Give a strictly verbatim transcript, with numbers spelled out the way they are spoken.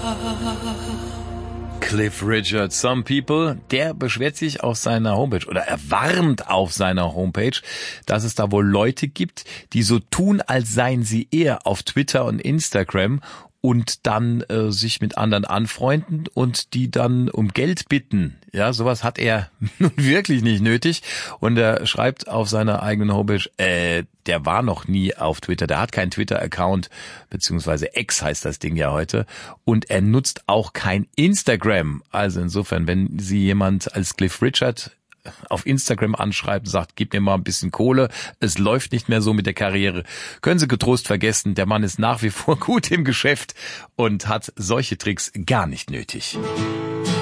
Cliff Richard, Some People, der beschwert sich auf seiner Homepage oder er warnt auf seiner Homepage, dass es da wohl Leute gibt, die so tun, als seien sie eher auf Twitter und Instagram und dann äh, sich mit anderen anfreunden und die dann um Geld bitten. Ja, sowas hat er nun wirklich nicht nötig. Und er schreibt auf seiner eigenen Homepage, äh, der war noch nie auf Twitter, der hat keinen Twitter-Account, beziehungsweise X heißt das Ding ja heute. Und er nutzt auch kein Instagram. Also insofern, wenn Sie jemand als Cliff Richard auf Instagram anschreibt und sagt, gib mir mal ein bisschen Kohle, es läuft nicht mehr so mit der Karriere, können Sie getrost vergessen, der Mann ist nach wie vor gut im Geschäft und hat solche Tricks gar nicht nötig.